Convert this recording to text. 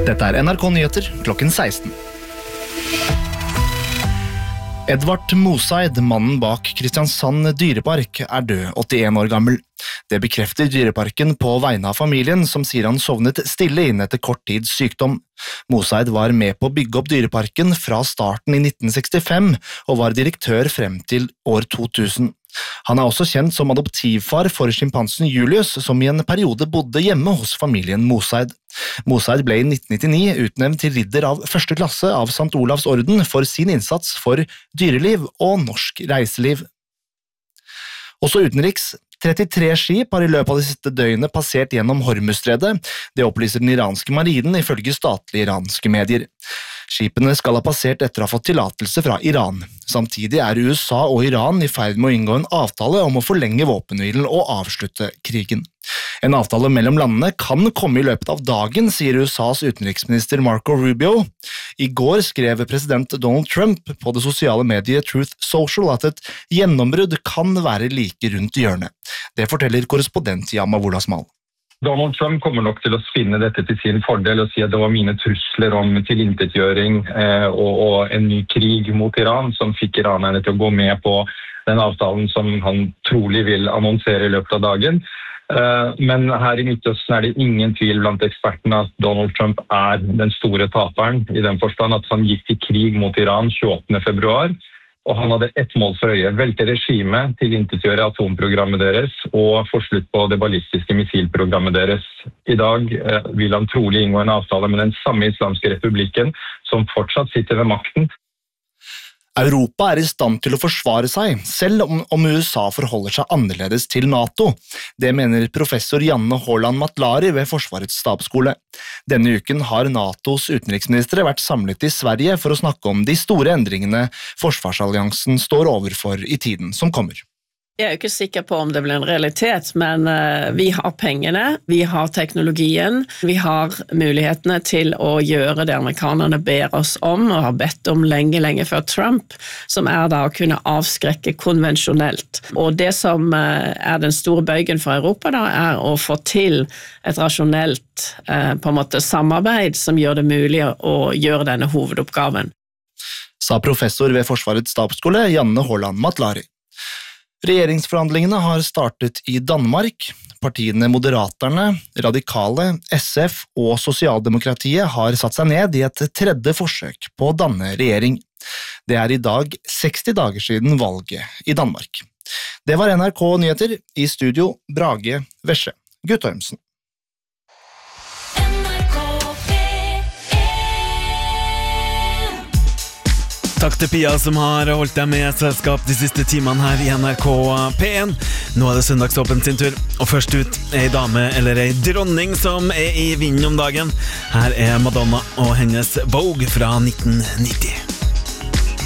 Dette NRK Nyheter klokken 16. Edvard Moseid, mannen bak Kristiansand dyrepark, død, 81 år gammel. Det bekrefter dyreparken på vegne av familien, som sier han sovnet stille inn etter kort tids sykdom. Moseid var med på å bygge opp dyreparken fra starten i 1965 og var direktør frem til år 2000. Han også kjent som adoptivfar for skimpansen Julius, som i en periode bodde hjemme hos familien Moseid. Moseid ble i 1999 utnevnt til ridder av første klasse av St. Olavs orden for sin innsats for dyreliv og norsk reiseliv. Også utenriks. 33 skip har i løpet av de siste døgnet passert gjennom Hormuzstredet. Det opplyser den iranske marinen ifølge statlige iranske medier. Skipene skal ha passert etter å ha fått tillatelse fra Iran. Samtidig USA og Iran i ferd med å inngå en avtale om å forlenge våpenhvilen og avslutte krigen. En avtale mellom landene kan komme i løpet av dagen, sier USAs utenriksminister Marco Rubio. I går skrev president Donald Trump på det sosiale mediet Truth Social at et gjennombrudd kan være like rundt hjørnet. Det forteller korrespondent Yama Wolasmal. Donald Trump kommer nok til å spinne dette til sin fordel og si at det var mine trusler om tilintetgjøring og en ny krig mot Iran som fikk iranerne til å gå med på den avtalen som han trolig vil annonsere i løpet av dagen. Men her i Midtøsten det ingen tvil blant ekspertene at Donald Trump den store taperen i den forstand at han gikk til krig mot Iran 28. februar, og han hadde ett mål for øye, velte regimet til tilintetgjøre atomprogrammet deres og få slutt på det ballistiske missilprogrammet deres. I dag vil han trolig inngå en avtale med den samme islamske republikken som fortsatt sitter ved makten. Europa i stand til å forsvare seg, selv om USA forholder seg annerledes til NATO. Det mener professor Janne Haaland Matlary ved Forsvarets stabsskole. Denne uken har NATOs utenriksministre vært samlet i Sverige for å snakke om de store endringene forsvarsalliansen står overfor i tiden som kommer. Jeg ikke sikker på om det blir en realitet, men vi har pengene, vi har teknologien, vi har mulighetene til å gjøre det amerikanerne ber oss om og har bedt om lenge før Trump, som da å kunne avskrekke konvensjonelt. Og det som den store bøygen for Europa da, å få til et rasjonelt på en måte samarbeid som gjør det mulig å gjøre denne hovedoppgaven. Sa professor ved Forsvarets stabsskole Janne Haaland Matlary. Regjeringsforhandlingene har startet i Danmark. Partiene Moderaterne, Radikale, SF og Sosialdemokratiet har satt seg ned i et tredje forsøk på å danne regjering. Det i dag 60 dager siden valget i Danmark. Det var NRK Nyheter, i studio Brage Vesche Guttormsen. Takk til Pia som har holdt deg med selskap de siste timene her i NRK P1. Nå det Søndagsåpen sin tur, og først ut ei dame eller ei dronning som i vinden om dagen. Her Madonna og hennes Vogue fra 1990.